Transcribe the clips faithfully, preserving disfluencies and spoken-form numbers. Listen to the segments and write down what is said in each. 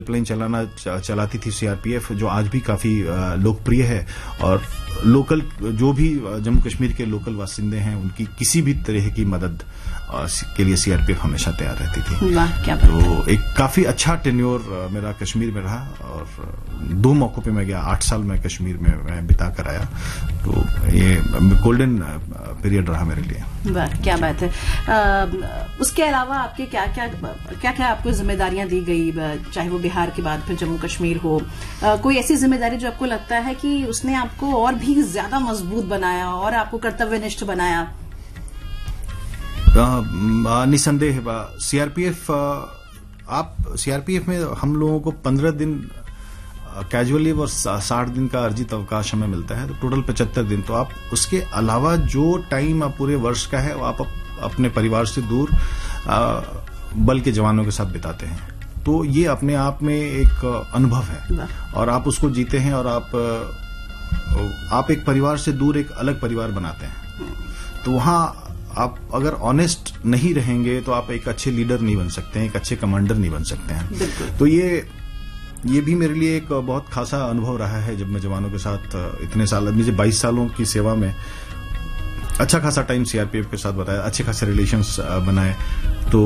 Plane चलाना चलाती थी सीआरपीएफ, जो आज भी काफी लोकप्रिय है। और लोकल जो भी जम्मू कश्मीर के लोकल बासिंदे हैं उनकी किसी भी तरह की मदद के लिए सीआरपीएफ हमेशा तैयार रहती थी। वाह, क्या तो एक काफी अच्छा टेन्योर मेरा कश्मीर में रहा और दो मौकों पे मैं गया। आठ साल मैं कश्मीर में मैं बिता कर आया, तो ये गोल्डन पीरियड रहा मेरे लिए। वाह, क्या बात है। आ, उसके अलावा आपके क्या क्या क्या क्या आपको जिम्मेदारियां दी गई, चाहे वो बिहार के बाद फिर जम्मू कश्मीर हो, आ, कोई ऐसी जिम्मेदारी जो आपको लगता है कि उसने आपको और भी ज्यादा मजबूत बनाया और आपको कर्तव्यनिष्ठ बनाया? निसंदेह सीआरपीएफ, आप सीआरपीएफ में हम लोगों को पंद्रह दिन कैजुअली और साठ दिन का अर्जित अवकाश हमें मिलता है, तो टोटल पचहत्तर दिन। तो आप उसके अलावा जो टाइम आप पूरे वर्ष का है वो आप अपने परिवार से दूर बल के जवानों के साथ बिताते हैं। तो ये अपने आप में एक अनुभव है और आप उसको जीते हैं और आप आप एक परिवार से दूर एक अलग परिवार बनाते हैं। तो वहां आप अगर ऑनेस्ट नहीं रहेंगे तो आप एक अच्छे लीडर नहीं बन सकते हैं, एक अच्छे कमांडर नहीं बन सकते हैं। तो ये ये भी मेरे लिए एक बहुत खासा अनुभव रहा है। जब मैं जवानों के साथ इतने साल, मुझे बाईस सालों की सेवा में अच्छा खासा टाइम सीआरपीएफ के साथ बताया, अच्छे खासे रिलेशंस बनाए, तो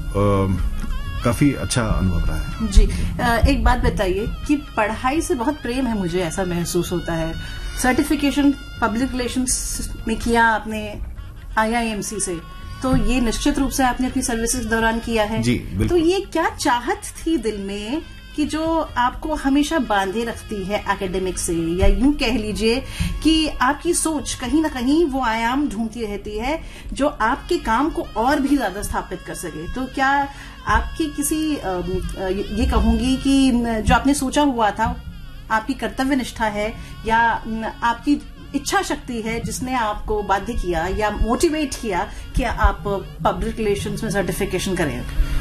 आ, काफी अच्छा अनुभव रहा है। जी, एक बात बताइए कि पढ़ाई से बहुत प्रेम है, मुझे ऐसा महसूस होता है। सर्टिफिकेशन पब्लिक रिलेशंस में किया आपने आईआईएमसी से, तो ये निश्चित रूप से आपने अपनी सर्विसेज दौरान किया है। जी, बिल्कुल। तो ये क्या चाहत थी दिल में कि जो आपको हमेशा बांधे रखती है एकेडमिक से, या यूं कह लीजिए कि आपकी सोच कहीं ना कहीं वो आयाम ढूंढती रहती है जो आपके काम को और भी ज्यादा स्थापित कर सके? तो क्या आपकी किसी ये कहूंगी कि जो आपने सोचा हुआ था आपकी कर्तव्य निष्ठा है, या आपकी इच्छा शक्ति है जिसने आपको बाध्य किया या मोटिवेट किया कि आप पब्लिक रिलेशंस में सर्टिफिकेशन करें?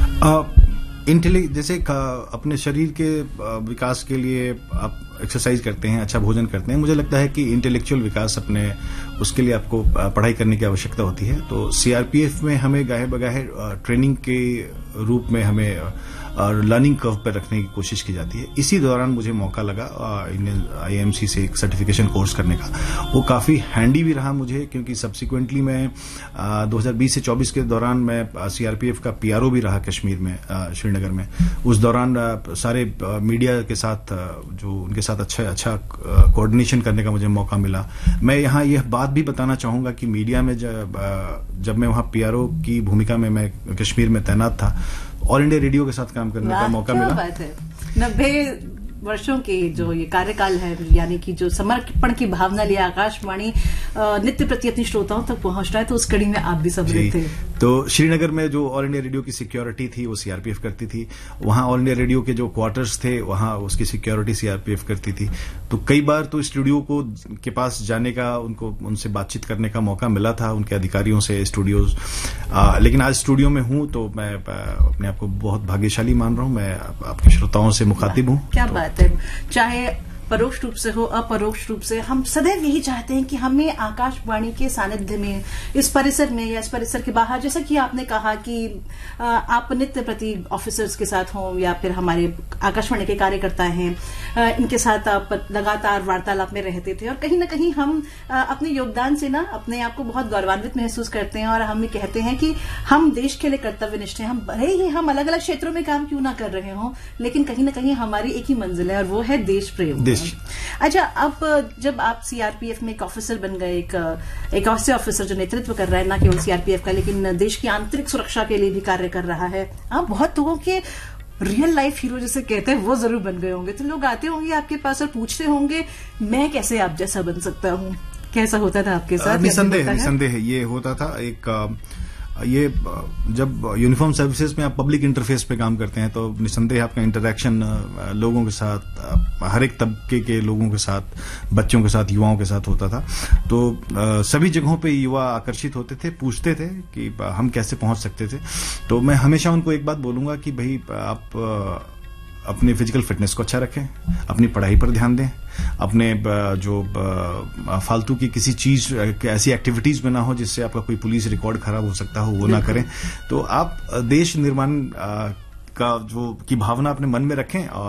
इंटेलेक्ट, जैसे अपने शरीर के विकास के लिए आप एक्सरसाइज करते हैं, अच्छा भोजन करते हैं, मुझे लगता है कि इंटेलेक्चुअल विकास अपने उसके लिए आपको पढ़ाई करने की आवश्यकता होती है। तो सीआरपीएफ में हमें गाहे बगाहे ट्रेनिंग के रूप में हमें और लर्निंग कर्व पर रखने की कोशिश की जाती है। इसी दौरान मुझे मौका लगा आईएमसी से एक सर्टिफिकेशन कोर्स करने का। वो काफी हैंडी भी रहा मुझे, क्योंकि सब्सिक्वेंटली मैं दो हज़ार बीस से चौबीस के दौरान मैं सीआरपीएफ का पीआरओ भी रहा कश्मीर में, श्रीनगर में। उस दौरान सारे मीडिया के साथ जो उनके साथ अच्छा अच्छा कोऑर्डिनेशन करने का मुझे मौका मिला। मैं यहाँ यह बात भी बताना चाहूंगा कि मीडिया में जब जब मैं वहां पीआरओ की भूमिका में मैं कश्मीर में तैनात था, ऑल इंडिया रेडियो के साथ काम करने का मौका मिला। क्या बात है। नब्बे वर्षों के जो ये कार्यकाल है, यानी कि जो समर्पण की भावना लिए आकाशवाणी नित्य प्रति अपनी श्रोताओं तक पहुंच रहा है, तो उस कड़ी में आप भी सम्मिलित थे। तो श्रीनगर में जो ऑल इंडिया रेडियो की सिक्योरिटी थी वो सीआरपीएफ करती थी। वहां ऑल इंडिया रेडियो के जो क्वार्टर्स थे वहां उसकी सिक्योरिटी सीआरपीएफ करती थी। तो कई बार तो स्टूडियो को के पास जाने का, उनको उनसे बातचीत करने का मौका मिला था, उनके अधिकारियों से, स्टूडियोज। लेकिन आज स्टूडियो में हूं तो मैं अपने आप को बहुत भाग्यशाली मान रहा हूं। मैं आपके श्रोताओं से मुखातिब हूं। क्या बात है। चाहे परोक्ष रूप से हो, अपरोक्ष रूप से, हम सदैव यही चाहते हैं कि हमें आकाशवाणी के सानिध्य में, इस परिसर में या इस परिसर के बाहर, जैसा कि आपने कहा कि आप नित्य प्रति ऑफिसर्स के साथ हों या फिर हमारे आकाशवाणी के कार्यकर्ता हैं, इनके साथ आप लगातार वार्तालाप में रहते थे, और कहीं ना कहीं हम अपने योगदान से ना अपने आप को बहुत गौरवान्वित महसूस करते हैं और हम कहते हैं कि हम देश के लिए कर्तव्यनिष्ठ हैं। हम भले ही हम अलग अलग क्षेत्रों में काम क्यों ना कर रहे हों, लेकिन कहीं ना कहीं हमारी एक ही मंजिल है और वो है देश प्रेम। अच्छा, अब जब आप सीआरपीएफ में एक ऑफिसर बन गए, एक एक ऐसे ऑफिसर जो नेतृत्व कर रहा है, ना केवल सीआरपीएफ का लेकिन देश की आंतरिक सुरक्षा के लिए भी कार्य कर रहा है, आप बहुत लोगों के रियल लाइफ हीरो जिसे कहते हैं वो जरूर बन गए होंगे। तो लोग आते होंगे आपके पास और पूछते होंगे, मैं कैसे आप जैसा बन सकता हूँ? कैसा होता था आपके साथ? निसंदेह निसंदेह ये होता था। एक ये जब यूनिफॉर्म सर्विसेज में आप पब्लिक इंटरफेस पे काम करते हैं तो निसंदेह आपका इंटरेक्शन लोगों के साथ, हर एक तबके के लोगों के साथ, बच्चों के साथ, युवाओं के साथ होता था। तो आ, सभी जगहों पे युवा आकर्षित होते थे, पूछते थे कि हम कैसे पहुंच सकते थे। तो मैं हमेशा उनको एक बात बोलूंगा कि भाई आप अपनी फिजिकल फिटनेस को अच्छा रखें, अपनी पढ़ाई पर ध्यान दें, अपने जो फालतू की किसी चीज, ऐसी एक्टिविटीज में ना हो जिससे आपका कोई पुलिस रिकॉर्ड खराब हो सकता हो, वो ना करें। तो आप देश निर्माण का जो की भावना अपने मन में रखें और